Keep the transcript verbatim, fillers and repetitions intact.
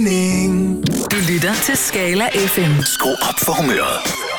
Du lytter til Skala F M. Skru op for humøret.